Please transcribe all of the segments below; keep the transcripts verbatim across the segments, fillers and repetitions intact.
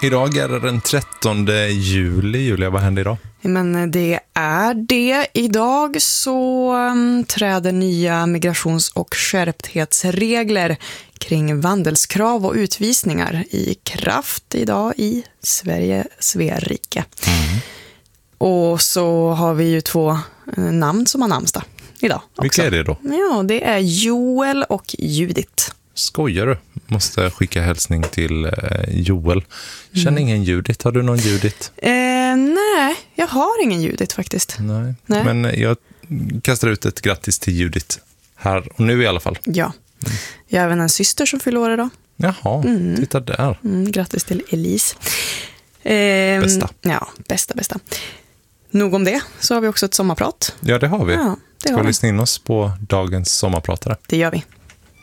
Idag är det den trettonde juli. Julia, vad händer idag? Men det är det. Idag så um, träder nya migrations- och skärpthetsregler kring vandelskrav och utvisningar i kraft idag i Sverige, Sverige. Mm. Och så har vi ju två eh, namn som har namnsdag idag också. Vilka är det då? Ja, det är Joel och Judith. Skojar du? Måste skicka hälsning till eh, Joel. Känner mm. ingen Judith. Har du någon Judith? Eh, nej, jag har ingen Judith faktiskt. Nej. nej, men jag kastar ut ett grattis till Judith. Här och nu i alla fall. Ja, mm. jag har även en syster som fyller år idag. Jaha, mm. titta där. Mm, grattis till Elise. Eh, bästa. Ja, bästa, bästa. Nog om det, så har vi också ett sommarprat. Ja, det har vi. Ja, det Ska har vi vi lyssna in oss på dagens sommarpratare? Det gör vi.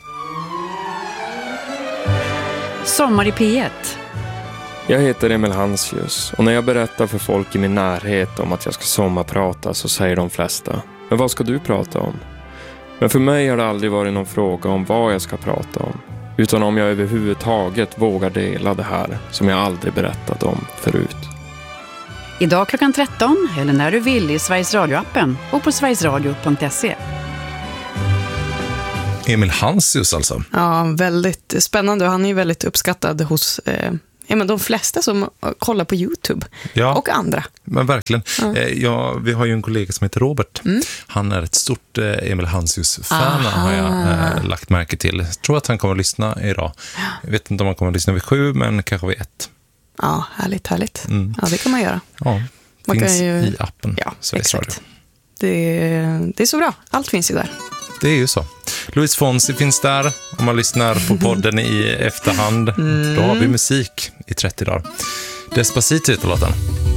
Sommar i P ett. Jag heter Emil Hansius och när jag berättar för folk i min närhet om att jag ska sommarprata så säger de flesta: men vad ska du prata om? Men för mig har det aldrig varit någon fråga om vad jag ska prata om, utan om jag överhuvudtaget vågar dela det här som jag aldrig berättat om förut. Idag klockan tretton eller när du vill i Sveriges Radio-appen och på sverigesradio punkt se. Emil Hansius alltså. Ja, väldigt spännande. Han är ju väldigt uppskattad hos eh, ja, men de flesta som kollar på YouTube. Ja, och andra. Men verkligen. Ja. Eh, ja, vi har ju en kollega som heter Robert. Mm. Han är ett stort eh, Emil Hansius-fan, har jag eh, lagt märke till. Jag tror att han kommer att lyssna idag. Jag vet inte om han kommer att lyssna vid sju, men kanske vid ett. Ja, härligt, härligt. Mm. Ja, det kan man göra. Ja, man finns kan ju... i appen. Ja, Sveriges Radio. Det, det är så bra. Allt finns ju där. Det är ju så. Luis Fonsi finns där. Om man lyssnar på podden i efterhand. Mm. Då har vi musik i trettio dagar. Despacito heter låten.